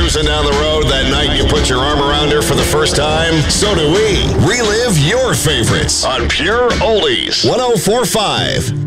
cruising down the road that night you put your arm around her for the first time? So do we. Relive your favorites on Pure Oldies 104.5.